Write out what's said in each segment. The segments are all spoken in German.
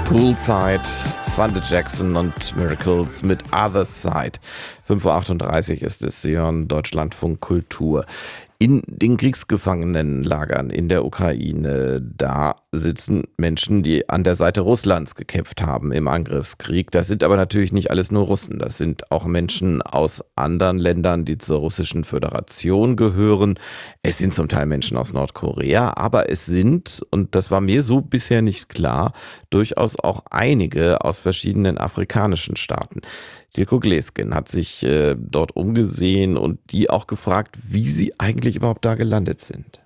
Poolside, Thunder Jackson und Miracles mit Other Side. 5:38 Uhr ist es, Sie hören Deutschlandfunk Kultur. In den Kriegsgefangenenlagern in der Ukraine, da sitzen Menschen, die an der Seite Russlands gekämpft haben im Angriffskrieg. Das sind aber natürlich nicht alles nur Russen. Das sind auch Menschen aus anderen Ländern, die zur Russischen Föderation gehören. Es sind zum Teil Menschen aus Nordkorea, aber es sind, und das war mir so bisher nicht klar, durchaus auch einige aus verschiedenen afrikanischen Staaten. Dilko Gleskin hat sich dort umgesehen und die auch gefragt, wie sie eigentlich überhaupt da gelandet sind.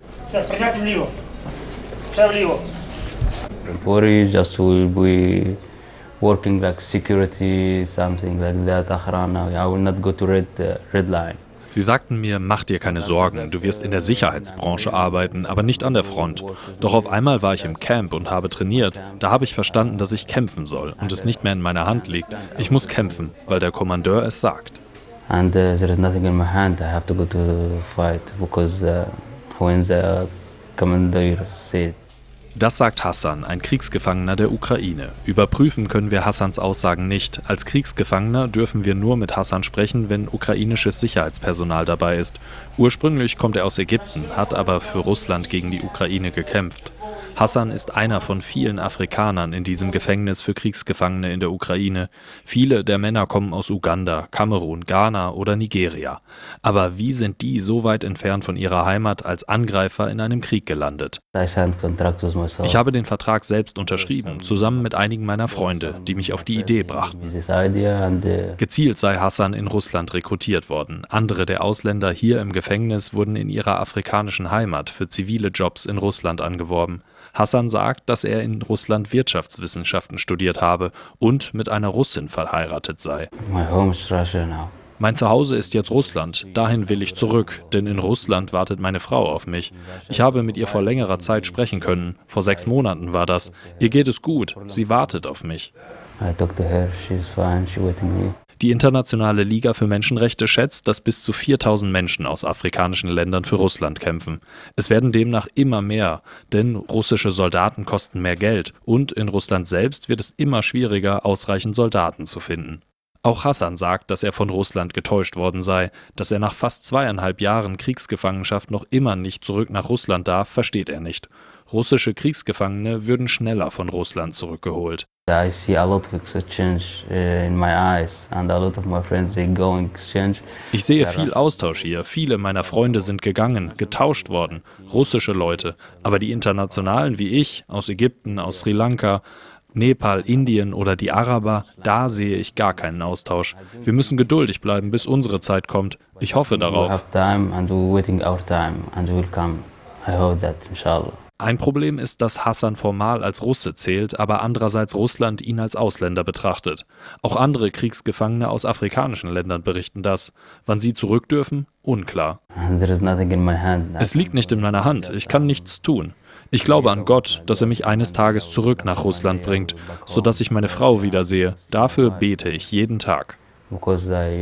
Worry just will be working like security, something like that. I will not go to red line. Sie sagten mir, mach dir keine Sorgen, du wirst in der Sicherheitsbranche arbeiten, aber nicht an der Front. Doch auf einmal war ich im Camp und habe trainiert. Da habe ich verstanden, dass ich kämpfen soll und es nicht mehr in meiner Hand liegt. Ich muss kämpfen, weil der Kommandeur es sagt. And there is nothing in my hand. I have to go to fight because when the commander said. Das sagt Hassan, ein Kriegsgefangener der Ukraine. Überprüfen können wir Hassans Aussagen nicht. Als Kriegsgefangener dürfen wir nur mit Hassan sprechen, wenn ukrainisches Sicherheitspersonal dabei ist. Ursprünglich kommt er aus Ägypten, hat aber für Russland gegen die Ukraine gekämpft. Hassan ist einer von vielen Afrikanern in diesem Gefängnis für Kriegsgefangene in der Ukraine. Viele der Männer kommen aus Uganda, Kamerun, Ghana oder Nigeria. Aber wie sind die so weit entfernt von ihrer Heimat als Angreifer in einem Krieg gelandet? Ich habe den Vertrag selbst unterschrieben, zusammen mit einigen meiner Freunde, die mich auf die Idee brachten. Gezielt sei Hassan in Russland rekrutiert worden. Andere der Ausländer hier im Gefängnis wurden in ihrer afrikanischen Heimat für zivile Jobs in Russland angeworben. Hassan sagt, dass er in Russland Wirtschaftswissenschaften studiert habe und mit einer Russin verheiratet sei. Mein Zuhause ist jetzt Russland, dahin will ich zurück, denn in Russland wartet meine Frau auf mich. Ich habe mit ihr vor längerer Zeit sprechen können, vor 6 Monaten war das. Ihr geht es gut, sie wartet auf mich. Die Internationale Liga für Menschenrechte schätzt, dass bis zu 4000 Menschen aus afrikanischen Ländern für Russland kämpfen. Es werden demnach immer mehr, denn russische Soldaten kosten mehr Geld und in Russland selbst wird es immer schwieriger, ausreichend Soldaten zu finden. Auch Hassan sagt, dass er von Russland getäuscht worden sei. Dass er nach fast 2,5 Jahren Kriegsgefangenschaft noch immer nicht zurück nach Russland darf, versteht er nicht. Russische Kriegsgefangene würden schneller von Russland zurückgeholt. Ich sehe viel Austausch hier. Viele meiner Freunde sind gegangen, getauscht worden. Russische Leute. Aber die Internationalen wie ich, aus Ägypten, aus Sri Lanka, Nepal, Indien oder die Araber, da sehe ich gar keinen Austausch. Wir müssen geduldig bleiben, bis unsere Zeit kommt. Ich hoffe darauf. Ein Problem ist, dass Hassan formal als Russe zählt, aber andererseits Russland ihn als Ausländer betrachtet. Auch andere Kriegsgefangene aus afrikanischen Ländern berichten das. Wann sie zurück dürfen? Unklar. Es liegt nicht in meiner Hand, ich kann nichts tun. Ich glaube an Gott, dass er mich eines Tages zurück nach Russland bringt, sodass ich meine Frau wiedersehe. Dafür bete ich jeden Tag.